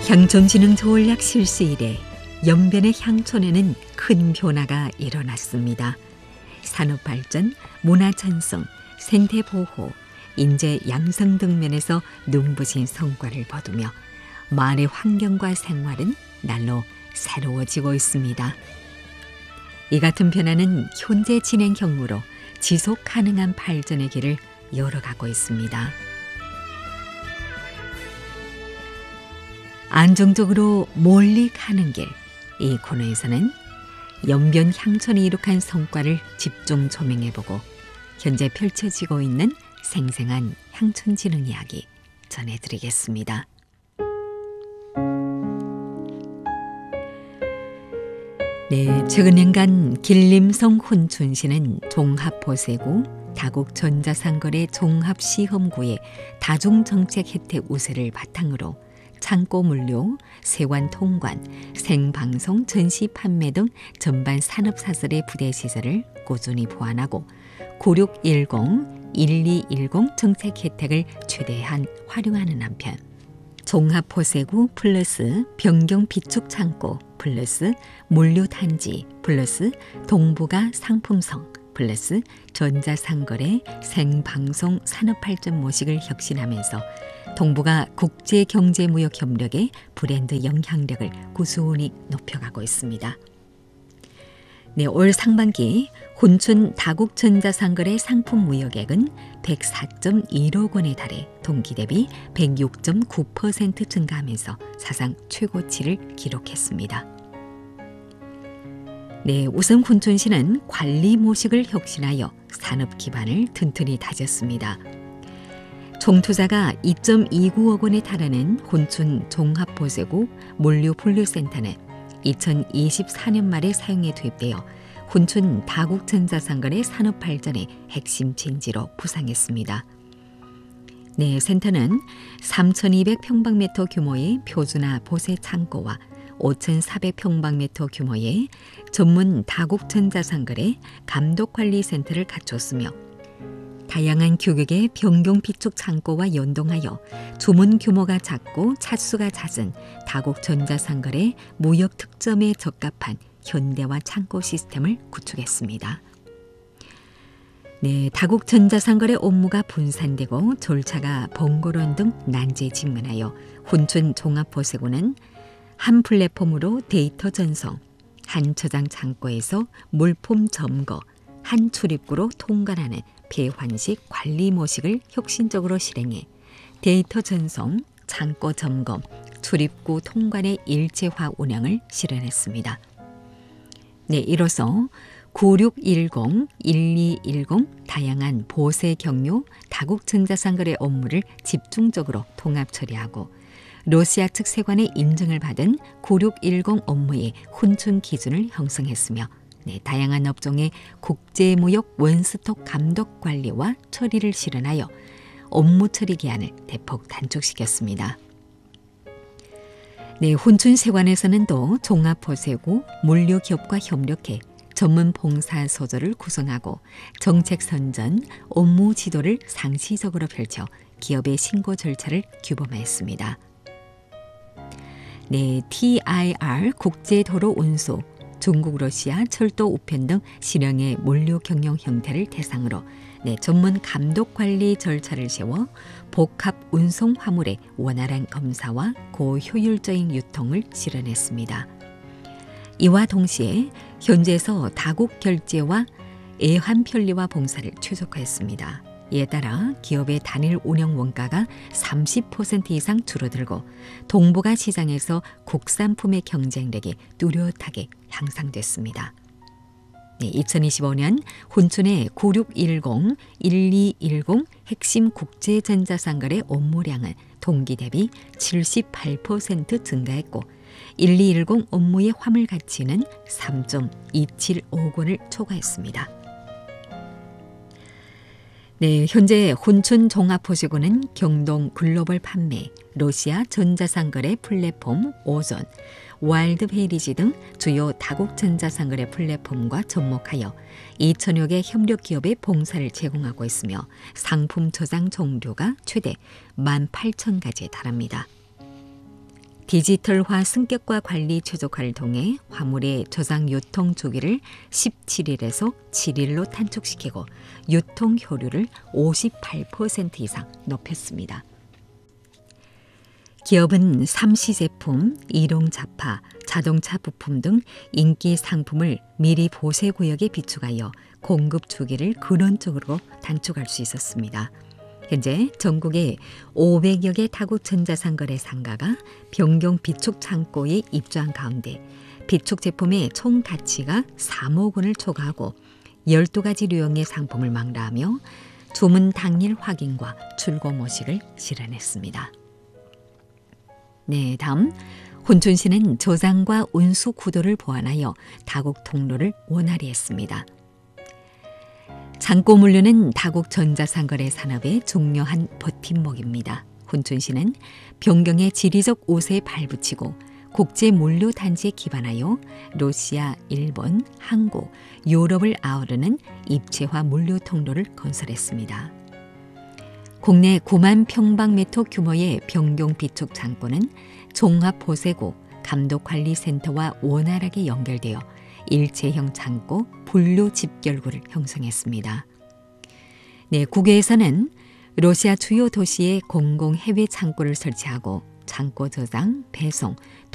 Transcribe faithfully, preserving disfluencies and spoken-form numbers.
향촌진흥 조을약 실시 이래 연변의 향촌에는 큰 변화가 일어났습니다. 산업발전, 문화전송, 생태보호, 인재 양성 등 면에서 눈부신 성과를 거두며 마을의 환경과 생활은 날로 새로워지고 있습니다. 이 같은 변화는 현재 진행 경로로 지속 가능한 발전의 길을 열어가고 있습니다. 안정적으로 멀리 가는 길, 이 코너에서는 연변 향촌이 이룩한 성과를 집중 조명해보고 현재 펼쳐지고 있는 생생한 향촌 진흥 이야기 전해드리겠습니다. 네, 최근 년간 길림성 혼춘시는 종합보세구, 다국전자상거래 종합시험구의 다중정책 혜택 우세를 바탕으로 창고 물류, 세관 통관, 생방송, 전시 판매 등 전반 산업사설의 부대 시설을 꾸준히 보완하고 구육일공, 일이일공 정책 혜택을 최대한 활용하는 한편 종합보세구 플러스 변경 비축 창고 플러스 물류 단지 플러스 동부가 상품성 플러스 전자상거래 생방송 산업발전 모식을 혁신하면서 동부가 국제경제무역 협력의 브랜드 영향력을 꾸준히 높여가고 있습니다. 네, 올 상반기 혼춘 다국전자상거래 상품 무역액은 백사 점 일억 원에 달해 동기 대비 백육 점 구 퍼센트 증가하면서 사상 최고치를 기록했습니다. 네, 우선 혼춘시는 관리 모식을 혁신하여 산업 기반을 튼튼히 다졌습니다. 총 투자가 이 점 이구억 원에 달하는 혼춘 종합보세구 물류분류센터는 이천이십사 년 말에 사용에 투입되어 혼춘 다국전자상거래 산업 발전의 핵심 진지로 부상했습니다. 네, 센터는 삼천이백 평방미터 규모의 표준화 보세 창고와 오천사백 평방미터 규모의 전문 다국전자상거래 감독관리센터를 갖췄으며 다양한 규격의 변경 비축 창고와 연동하여 주문 규모가 작고 차수가 잦은 다국전자상거래 무역 특점에 적합한 현대화 창고 시스템을 구축했습니다. 네, 다국전자상거래 업무가 분산되고 절차가 번거로운 등 난제에 직면하여 혼춘 종합보세구는 한 플랫폼으로 데이터 전송, 한 저장 창고에서 물품 점거, 한 출입구로 통관하는 배환식 관리 모식을 혁신적으로 실행해 데이터 전송, 창고 점검, 출입구 통관의 일체화 운영을 실현했습니다. 네, 이로써 구육일공, 일이일공 다양한 보세 경료 다국전자상거래 업무를 집중적으로 통합 처리하고 러시아 측 세관의 인증을 받은 구육일공 업무의 혼춘 기준을 형성했으며 네, 다양한 업종의 국제무역 원스톱 감독 관리와 처리를 실현하여 업무 처리 기한을 대폭 단축시켰습니다. 네, 혼춘 세관에서는 또 종합보세구 물류기업과 협력해 전문 봉사 소조를 구성하고 정책 선전, 업무 지도를 상시적으로 펼쳐 기업의 신고 절차를 규범했습니다. 네, 티아이알 국제도로 운수, 중국, 러시아, 철도 우편 등 실형의 물류 경영 형태를 대상으로 네, 전문 감독 관리 절차를 세워 복합 운송 화물의 원활한 검사와 고효율적인 유통을 실현했습니다. 이와 동시에 현지에서 다국 결제와 애환 편리와 봉사를 최적화했습니다. 이에 따라 기업의 단일 운영 원가가 삼십 퍼센트 이상 줄어들고 동북아 시장에서 국산품의 경쟁력이 뚜렷하게 향상됐습니다. 네, 이천이십오 년 혼춘의 구육일공, 일이일공 핵심 국제전자상거래 업무량은 동기 대비 칠십팔 퍼센트 증가했고 일이일공 업무의 화물 가치는 삼 점 이칠억 원을 초과했습니다. 네, 현재 혼춘 종합보세구는 경동 글로벌 판매, 러시아 전자상거래 플랫폼 오존, 와일드 페이리지 등 주요 다국전자상거래 플랫폼과 접목하여 이천여 개 협력 기업에 봉사를 제공하고 있으며 상품 저장 종류가 최대 만 팔천 가지에 달합니다. 디지털화 승격과 관리 최적화를 통해 화물의 저장 유통 주기를 십칠 일에서 칠 일로 단축시키고 유통 효율을 오십팔 퍼센트 이상 높였습니다. 기업은 삼시 제품, 일용 잡화, 자동차 부품 등 인기 상품을 미리 보세 구역에 비축하여 공급 주기를 근원적으로 단축할 수 있었습니다. 현재 전국에 오백여 개 타국 전자상거래 상가가 변경 비축 창고에 입주한 가운데 비축 제품의 총 가치가 삼억 원을 초과하고 열두 가지 유형의 상품을 망라하며 주문 당일 확인과 출고 모식을 실현했습니다. 네, 다음 혼춘시는 저장과 운수 구도를 보완하여 다국 통로를 원활히 했습니다. 창고 물류는 다국 전자상거래 산업의 중요한 버팀목입니다. 혼춘시는 변경의 지리적 우세에 발붙이고 국제 물류 단지에 기반하여 러시아, 일본, 한국, 유럽을 아우르는 입체화 물류 통로를 건설했습니다. 국내 구만 평방미터 규모의 변경 비축 창고는 종합보세고 감독관리센터와 원활하게 연결되어 일체형 창고 분류 집결구를 형성했습니다. 네, 국외에서는 러시아 주요 도시에 공공 해외 창고를 설치하고 창고 저장, 배송,